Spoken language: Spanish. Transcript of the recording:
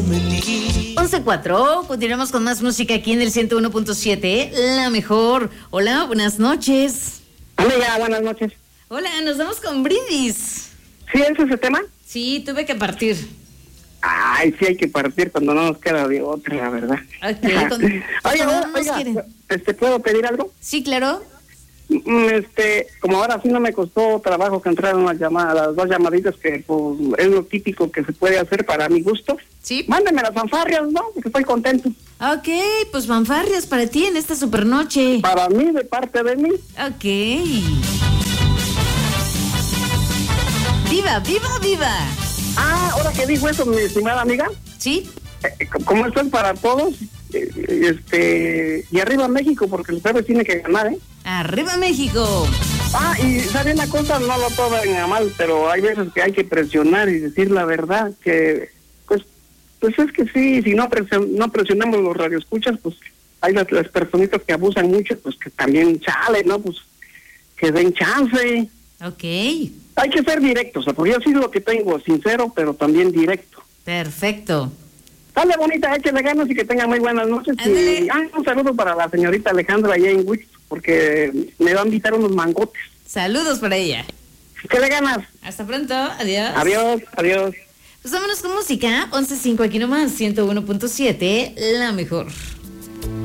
11:04, continuamos con más música aquí en el 101.7, la mejor. Hola, buenas noches. Amiga, buenas noches. Hola, nos vamos con brindis. ¿Sí ese es el tema? Sí, tuve que partir. Ay, sí hay que partir cuando no nos queda de otra, la verdad. Ok, oiga, ¿puedo pedir algo? Sí, claro. Como ahora sí no me costó trabajo que entraran las dos llamaditas que pues, es lo típico que se puede hacer para mi gusto. Sí. Mándeme las fanfarrias, ¿no? Porque estoy contento. Ok, pues fanfarrias para ti en esta super noche. Para mí, de parte de mí. Ok. ¡Viva, viva, viva! Ah, ahora que dijo eso, mi estimada amiga. Sí. Como esto es para todos, y arriba México, porque el jueves tiene que ganar, ¿eh? ¡Arriba México! Ah, y sabe una cosa, no lo tomen a mal, pero hay veces que hay que presionar y decir la verdad, que pues es que sí, si no presionamos los radioescuchas, pues hay las personitas que abusan mucho, pues que también chale, ¿no? Pues que den chance. Ok. Hay que ser directos, porque yo sí lo que tengo, sincero, pero también directo. Perfecto. Dale, bonita, échale ganas y que tenga muy buenas noches. Andale. Y un saludo para la señorita Alejandra allá en Wix, porque me va a invitar unos mangotes. Saludos para ella. ¿Qué le ganas? Hasta pronto, adiós. Adiós. Pues vámonos con música, 11:05 aquí nomás, 101.7, la mejor.